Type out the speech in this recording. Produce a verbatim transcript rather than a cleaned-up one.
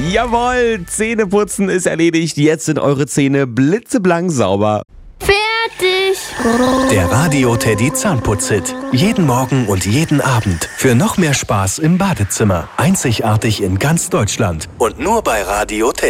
Jawohl, Zähneputzen ist erledigt. Jetzt sind eure Zähne blitzeblank sauber. Fertig. Der Radio Teddy Zahnputz-Hit. Jeden Morgen und jeden Abend. Für noch mehr Spaß im Badezimmer. Einzigartig in ganz Deutschland. Und nur bei Radio Teddy.